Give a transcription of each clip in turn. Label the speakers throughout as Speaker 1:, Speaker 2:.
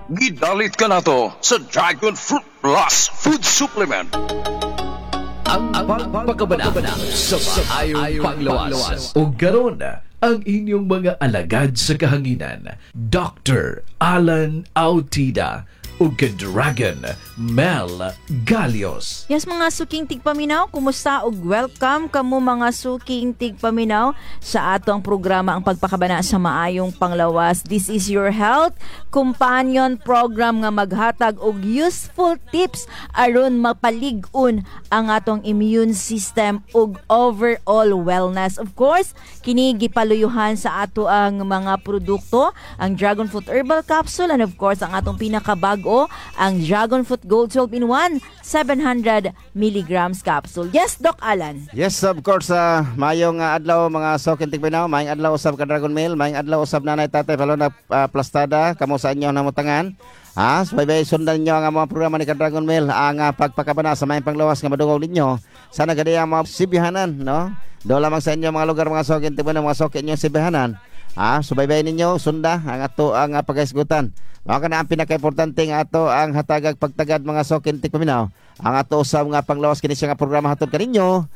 Speaker 1: Gidalit ka na to sa Dragon Fruit Plus Food Supplement.
Speaker 2: Ang pagpakabana sa maayong panglawas. O garon ang inyong mga alagad sa kahanginan. Dr. Alan Autida o Dragon Mel Galios.
Speaker 3: Yes, mga suking tigpaminaw, kumusta ug welcome kamo mga suking tigpaminaw sa atong programa ang pagpakabana sa maayong panglawas. This is your health companion program nga maghatag og useful tips aron mapalig-on ang atong immune system ug overall wellness. Of course, kini gipaluyuhan sa ato ang mga produkto, ang Dragon Fruit Herbal Capsule, and of course ang atong pinakabago, ang Dragon Fruit Gold 12 in 1 700 milligrams capsule. Yes, Doc Alan.
Speaker 4: Yes, of course. Mayong adlaw mga sokin tigpinaw, mayong adlaw usab ka Dragon Mail, mayong adlaw usab nanay tatay palo na plastada kamo sa inyo namutangan. Subaybay sundan nyo ang mga programa ni Dragon Mail, ang pagpakabana sa mayong panglawas nga madungog ninyo. Sana gadi ang mga sibihanan, no? Do lamang sa inyo mga lugar mga sokin tigpinaw, mga sokin nyo sibihanan. Subaybay ninyo sunda ang ato ang pagaisgutan. Mao kana ang pinaka-importante nga ato ang hatagag pagtagad mga sokin tigpaminaw. Ang ato usab nga panglawas kini siya nga programa hatod kaninyo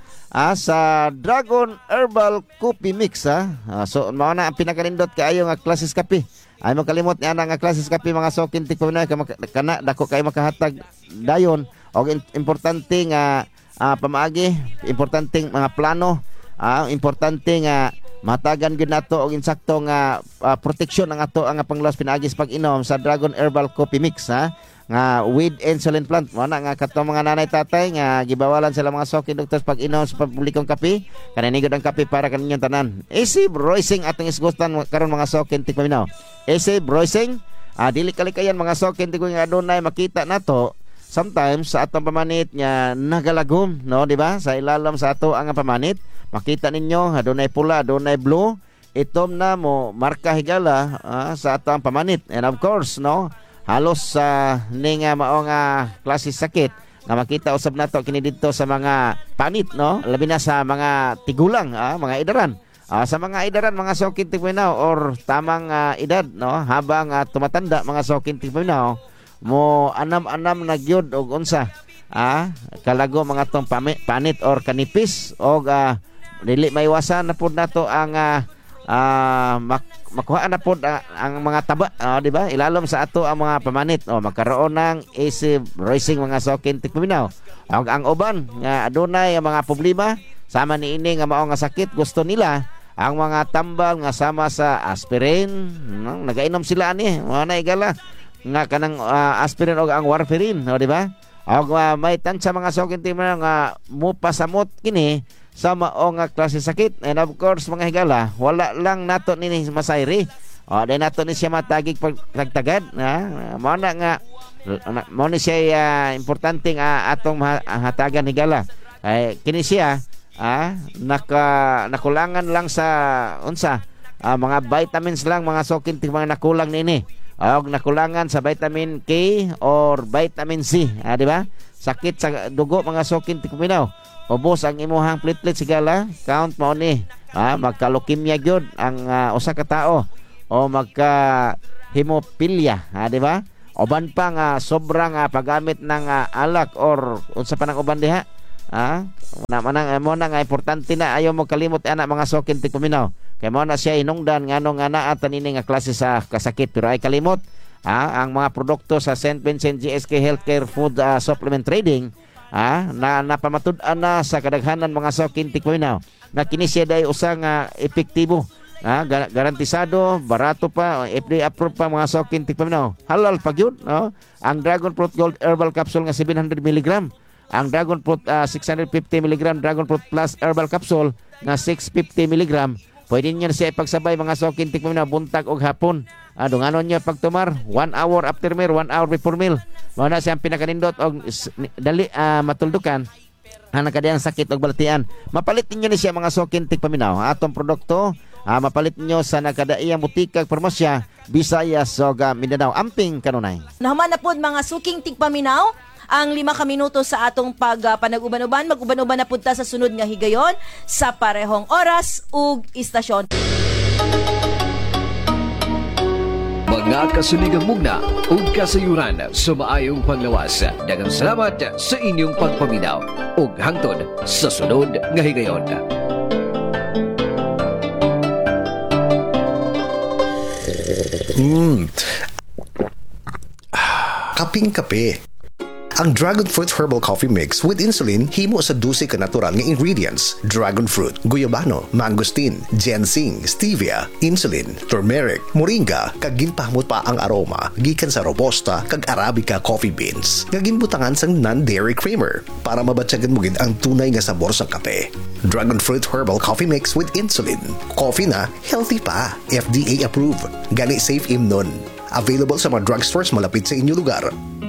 Speaker 4: sa Dragon Herbal Coffee Mix. So mao na ang pinaka-nindot kaayo nga klases kape. Ay mo kalimot niya nga klases kape mga sokin tigpaminaw, kana dako kay makahatag dayon og importante nga pamaagi, importanteng mga plano, importante nga matagan gyud nato og insakto nga proteksyon ang ato ang panglawas pinaagi sa pag-inom sa Dragon Herbal Coffee Mix nga with insulin plant. Mo na nga katong mga nanay tatay nga gibawalan sila mga sokin doktor pag-inom sa publikong kape, kanini gud ang kape para kaninyong tanan. AC Broising atong isgustan karon mga sokin tigpaminaw. AC Broising dili kalikayan mga sokin tigong nga adunay makita nato sometimes sa atong pamanit nga nagalagom, no, di ba? Sa ilalim sa ato ang pamanit, makita ninyo adunay pula, adunay blue, itom na mo marka higala sa ato ang pamanit. And of course, no, halos ning mao nga klase sakit nga makita usab nato kini didto sa mga panit, no, labi na sa mga tigulang, mga idaran. Sa mga idaran mga sokin tigpaminaw or tamang edad, no, habang tumatanda mga sokin tigpaminaw, mo anam-anam na gyud og unsa kalago mga tong panit or kanipis og dili maiwasan na pud nato ang makuha na pud ang mga taba, di ba, ilalom sa ato ang mga pamanit magkaroon ng AC Rising mga sokin tigpaminaw. Og ang uban nga adunay ang mga problema sama niini nga mao nga sakit, gusto nila ang mga tambal nga sama sa aspirin, no? Nagainom sila ani mo na igala nga kanang aspirin o ang warfarin, di ba? Og may tansya mga sokin tigpaminaw nga mupasamot kini sa mao nga klase sakit. And of course mga higala, wala lang nato nini masayri, di nato ni siya matagig pagtagtagad, mao na nga mao ni siya importante nga atong hatagan higala. Kini siya nakulangan lang sa unsa mga vitamins lang mga sokin tigpaminaw nakulang nini, og nakulangan sa vitamin K or vitamin C, di ba? Sakit sa dugo mga sokin tigpaminaw, ubos ang imuhang platelet sigala, count mo ni magka-leukemia gyud ang usa ka tao o magka hemophilia, di ba? Uban pa nga sobrang paggamit ng alak or unsa pa nang uban diha, mo na nga importante na ayaw mo kalimot ana mga sokin tigpaminaw, kay mo na siya inungdan ngano nga naa tanini nga klase sa kasakit. Pero ay kalimot ang mga produkto sa St. Vincent GSK Healthcare Food Supplement Trading na napamatud-an na sa kadaghanan mga sokin tigpaminaw na kini siya day usa nga epektibo, garantisado, barato pa, FDA approved pa mga sokin tigpaminaw. Halal pa gyud, no? Ang Dragon Fruit Gold Herbal Capsule nga 700 mg, ang Dragon Fruit 650 mg Dragon Fruit Plus Herbal Capsule nga 650 mg. Pwede niyo siya ipagsabay mga sokin tigpaminaw buntag og hapon. Dunganon niyo pagtumar 1 hour after meal, 1 hour before meal. Mao na siyang pinakanindot og dali matuldukan ang nakadiyang sakit og balatian. Mapalit niyo ni siya mga sokin tigpaminaw atong produkto. Mapalit niyo sa nakadaiyang butikag parmasya Visayas ug Mindanao. Amping kanunay.
Speaker 3: Nahuman na pod mga suking tigpaminaw ang 5 ka minuto sa atong panag-uban-uban. Mag-uban-uban na punta sa sunod nga higayon sa parehong oras ug istasyon.
Speaker 2: nga kasuligang mugna ug kasayuran sa maayong panglawas. Daghang salamat sa inyong pagpaminaw ug hangtod sa sunod nga higayon.
Speaker 5: Kaping-kape. Ang Dragon Fruit Herbal Coffee Mix with Insulin himo sa 12 ka natural nga ingredients: dragon fruit, guyabano, mangosteen, ginseng, stevia, insulin, turmeric, moringa, kag ginpahamot pa ang aroma gikan sa robusta kag arabica coffee beans nga ginbutangan sang non-dairy creamer para mabatyagan mo gid ang tunay nga sabor sa kape. Dragon Fruit Herbal Coffee Mix with Insulin. Coffee na healthy pa. FDA approved. Gani safe imnon. Available sa mga drugstores malapit sa inyong lugar.